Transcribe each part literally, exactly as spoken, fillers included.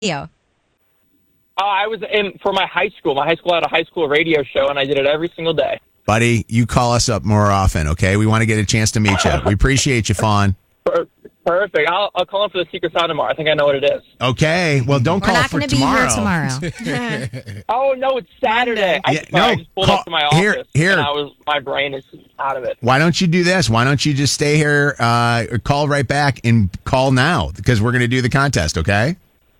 radio? Uh, I was in for my high school. My high school had a high school radio show, and I did it every single day. Buddy, you call us up more often, okay? We want to get a chance to meet you. We appreciate you, Fawn. Perfect. I'll, I'll call in for the secret sound tomorrow. I think I know what it is. Okay. Well, don't We're call not for going to be tomorrow. here tomorrow. Oh, no, it's Saturday. I, Yeah, sorry, no, I just pulled call- up to my office, here- here. and I was, my brain is out of it. Why don't you do this? Why don't you just stay here, uh, or call right back and call now because we're going to do the contest, okay?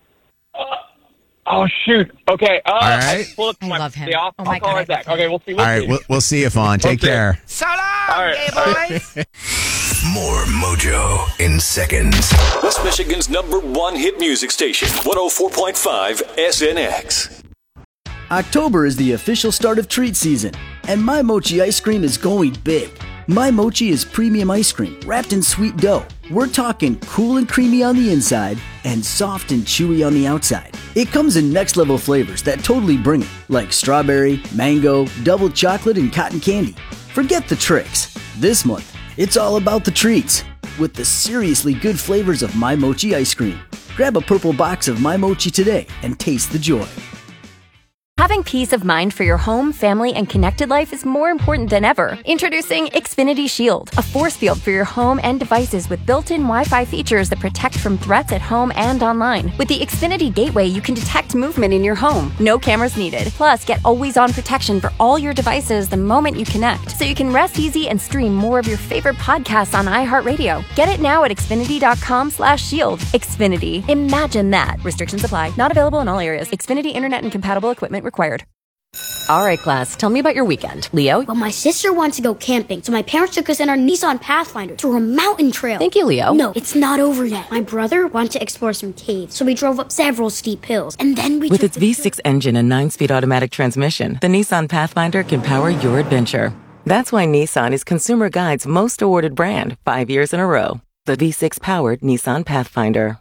Oh, shoot. Okay. Uh, All right. I just pulled up to I my, love him. The office. Oh, my I'll call God, right I back. love Okay, we'll see. We'll All right. see. We'll, we'll see you, Fawn. Take Okay. care. So long, All right, gay all right. boys. More Mojo in seconds. West Michigan's number one hit music station, one oh four point five S N X. October is the official start of treat season, and My Mochi ice cream is going big. My Mochi is premium ice cream wrapped in sweet dough. We're talking cool and creamy on the inside and soft and chewy on the outside. It comes in next level flavors that totally bring it, like strawberry, mango, double chocolate, and cotton candy. Forget the tricks. This month, it's all about the treats with the seriously good flavors of My Mochi ice cream. Grab a purple box of My Mochi today and taste the joy. Having peace of mind for your home, family, and connected life is more important than ever. Introducing Xfinity Shield, a force field for your home and devices with built-in Wi-Fi features that protect from threats at home and online. With the Xfinity Gateway, you can detect movement in your home. No cameras needed. Plus, get always-on protection for all your devices the moment you connect, so you can rest easy and stream more of your favorite podcasts on iHeartRadio. Get it now at Xfinity.com slash shield. Xfinity. Imagine that. Restrictions apply. Not available in all areas. Xfinity Internet and compatible equipment required. All right, class. Tell me about your weekend. Leo? Well, my sister wants to go camping, so my parents took us in our Nissan Pathfinder to a mountain trail. Thank you, Leo. No, it's not over yet. My brother wanted to explore some caves, so we drove up several steep hills, and then we With took its the V six engine and nine-speed automatic transmission, the Nissan Pathfinder can power your adventure. That's why Nissan is Consumer Guide's most awarded brand five years in a row. The V six-powered Nissan Pathfinder.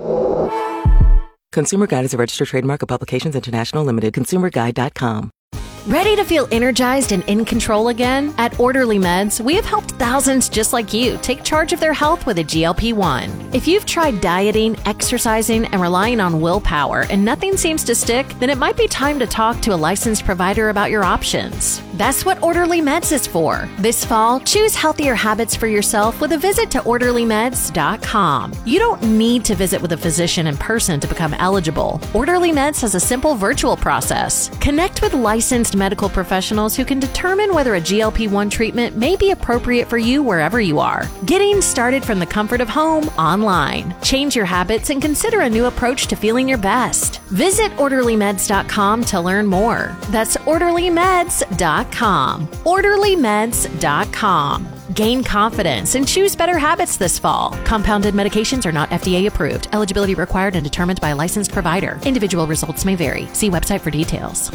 Consumer Guide is a registered trademark of Publications International Limited. consumer guide dot com. Ready to feel energized and in control again? At Orderly Meds, we have helped thousands just like you take charge of their health with a G L P one. If you've tried dieting, exercising, and relying on willpower and nothing seems to stick, then it might be time to talk to a licensed provider about your options. That's what Orderly Meds is for. This fall, choose healthier habits for yourself with a visit to orderly meds dot com. You don't need to visit with a physician in person to become eligible. Orderly Meds has a simple virtual process. Connect with licensed medical professionals who can determine whether a G L P one treatment may be appropriate for you wherever you are. Getting started from the comfort of home online. Change your habits and consider a new approach to feeling your best. Visit orderly meds dot com to learn more. That's orderly meds dot com. orderly meds dot com. Gain confidence and choose better habits this fall. Compounded medications are not F D A approved. Eligibility required and determined by a licensed provider. Individual results may vary. See website for details.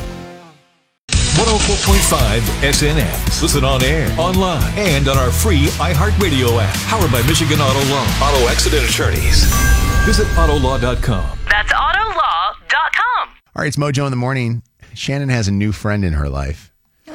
one oh four point five S N X. Listen on air, online, and on our free iHeartRadio app. Powered by Michigan Auto Law. Auto Accident Attorneys. Visit auto law dot com. That's auto law dot com. All right, it's Mojo in the morning. Shannon has a new friend in her life.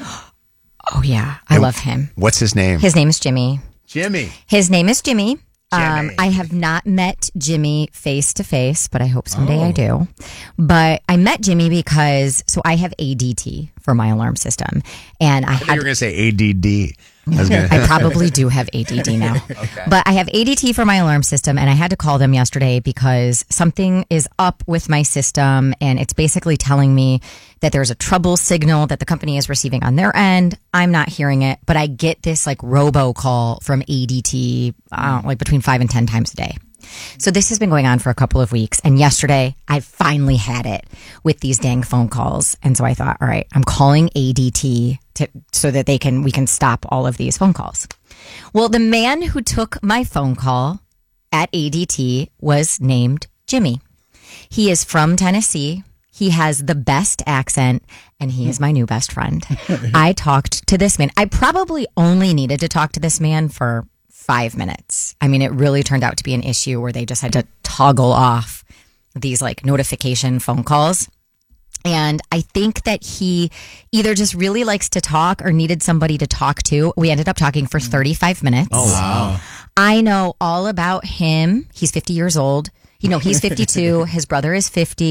Oh, yeah. I And love him. What's his name? His name is Jimmy. Jimmy. His name is Jimmy. Um, Jimmy. I have not met Jimmy face to face, but I hope someday Oh. I do. But I met Jimmy because, so I have A D T for my alarm system. And I I thought had. you were going to say A D D. I, was gonna... I probably do have A D D now. Okay. But I have A D T for my alarm system, and I had to call them yesterday because something is up with my system, and it's basically telling me that there's a trouble signal that the company is receiving on their end. I'm not hearing it, but I get this like robo call from A D T uh, like between five and ten times a day. So this has been going on for a couple of weeks, and yesterday I finally had it with these dang phone calls, and so I thought, all right, I'm calling A D T to, so that they can we can stop all of these phone calls. Well, the man who took my phone call at A D T was named Jimmy. He is from Tennessee. He has the best accent, and he is my new best friend. I talked to this man. I probably only needed to talk to this man for five minutes. I mean, it really turned out to be an issue where they just had to toggle off these like notification phone calls. And I think that he either just really likes to talk or needed somebody to talk to. We ended up talking for thirty-five minutes. Oh, wow. I know all about him. He's fifty years old. You know, he's fifty-two. His brother is fifty.